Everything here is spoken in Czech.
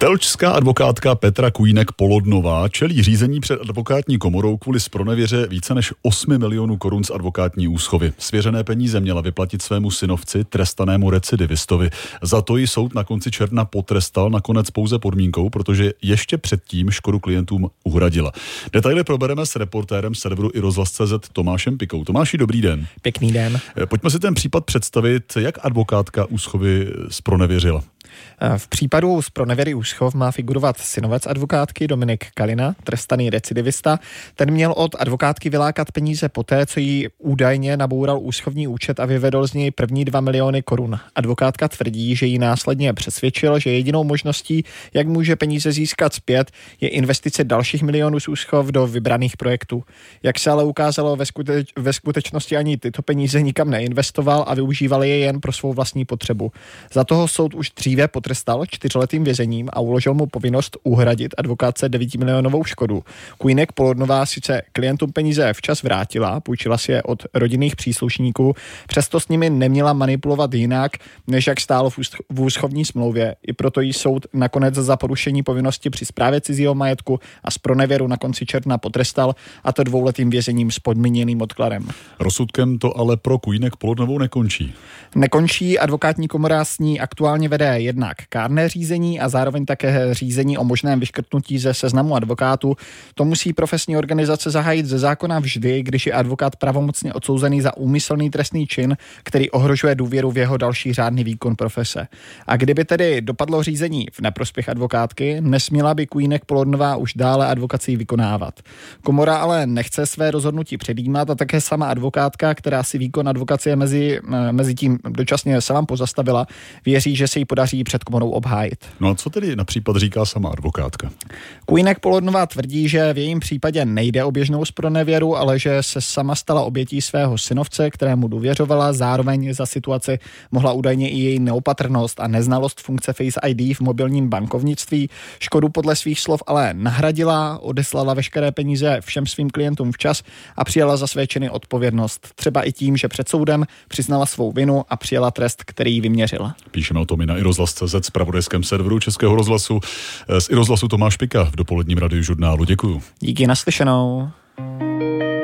Telčská advokátka Petra Kujnek-Polodnová čelí řízení před advokátní komorou kvůli zpronevěře více než 8 milionů korun z advokátní úschovy. Svěřené peníze měla vyplatit svému synovci, trestanému recidivistovi. Za to ji soud na konci června potrestal, nakonec pouze podmínkou, protože ještě předtím škodu klientům uhradila. Detaily probereme s reportérem serveru iRozhlas.cz Tomášem Pikou. Tomáši, dobrý den. Pěkný den. Pojďme si ten případ představit, jak advokátka úschovy zpronevěřila. V případu zpronevěry úschov má figurovat synovec advokátky Dominik Kalina, trestaný recidivista. Ten měl od advokátky vylákat peníze poté, co jí údajně naboural úschovní účet a vyvedl z něj první 2 miliony korun. Advokátka tvrdí, že ji následně přesvědčil, že jedinou možností, jak může peníze získat zpět, je investice dalších milionů z úschov do vybraných projektů. Jak se ale ukázalo, ve skutečnosti ani tyto peníze nikam neinvestoval a využíval je jen pro svou vlastní potřebu. Za toho soud už dříve potrestal 4letým vězením a uložil mu povinnost uhradit advokátce 9 milionovou škodu. Kujnek-Polodnová sice klientům peníze včas vrátila, půjčila si je od rodinných příslušníků, přesto s nimi neměla manipulovat jinak, než jak stálo v úschovní smlouvě. I proto jí soud nakonec za porušení povinnosti při správě cizího majetku a zpronevěru na konci června potrestal, a to 2letým vězením s podmíněným odkladem. Rozsudkem to ale pro Kujnek-Polodnovou nekončí. Nekončí, advokátní komora s ní aktuálně vede jednak kárné řízení a zároveň také řízení o možném vyškrtnutí ze seznamu advokátů. To musí profesní organizace zahájit ze zákona vždy, když je advokát pravomocně odsouzený za úmyslný trestný čin, který ohrožuje důvěru v jeho další řádný výkon profese. A kdyby tedy dopadlo řízení v neprospěch advokátky, nesměla by Kujnek-Polodnová už dále advokacii vykonávat. Komora ale nechce své rozhodnutí předjímat a také sama advokátka, která si výkon advokacie mezi tím dočasně sama pozastavila, věří, že se jí podaří před komorou obhájit. No a co tedy například říká sama advokátka? Kujnek-Polodnová tvrdí, že v jejím případě nejde o běžnou zpronevěru, ale že se sama stala obětí svého synovce, kterému důvěřovala, zároveň za situaci mohla údajně i její neopatrnost a neznalost funkce Face ID v mobilním bankovnictví. Škodu podle svých slov ale nahradila, odeslala veškeré peníze všem svým klientům včas a přijala za své činy odpovědnost. Třeba i tím, že před soudem přiznala svou vinu a přijala trest, který jí vyměřila. Píšeme o tom i na iRozhlas.cz, zpravodajském serveru Českého rozhlasu. Z iRozhlasu Tomáš Pika v dopoledním radiu žurnálu. Děkuju. Díky, naslyšenou.